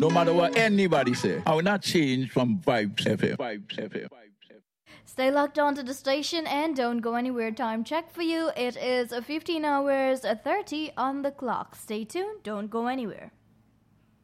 No matter what anybody say, I will not change from Vibes FM. Vibes FM. Stay locked onto the station and don't go anywhere. Time check for you. It is 15 hours 30 on the clock. Stay tuned. Don't go anywhere.